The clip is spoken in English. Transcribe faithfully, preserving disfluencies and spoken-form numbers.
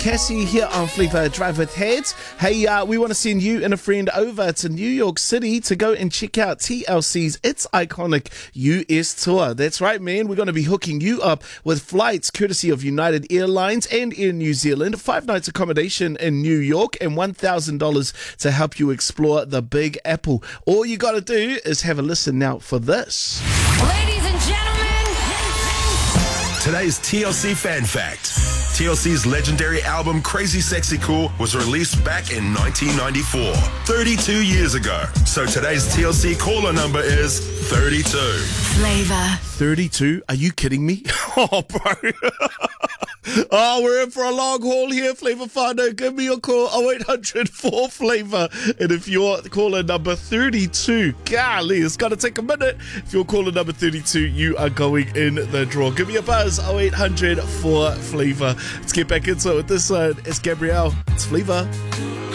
Cassie here on Flavour Drive with Heads. Hey, uh, we want to send you and a friend over to New York City to go and check out T L C's It's Iconic U S Tour. That's right, man. We're going to be hooking you up with flights courtesy of United Airlines and Air New Zealand, five nights accommodation in New York, and one thousand dollars to help you explore the Big Apple. All you got to do is have a listen now for this. Ladies and gentlemen, today's T L C Fan Fact. T L C's legendary album Crazy Sexy Cool was released back in nineteen ninety-four, thirty-two years ago. So today's T L C caller number is thirty-two. Flavour. thirty-two? Are you kidding me? Oh, bro. Oh, we're in for a long haul here, Flavour Whānau. Give me a call, oh eight hundred four Flavour. And if you're caller number thirty-two, golly, it's going to take a minute. If you're caller number thirty-two, you are going in the draw. Give me a buzz, oh eight hundred four Flavour. Let's get back into it with this one. It's Gabrielle. It's Flavour.